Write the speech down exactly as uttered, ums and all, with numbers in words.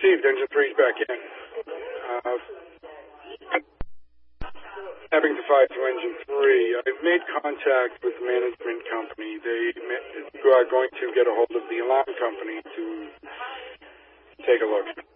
received. Engine three's back in. Uh, having to five to engine three. I've made contact with the management company. They are going to get a hold of the alarm company to take a look.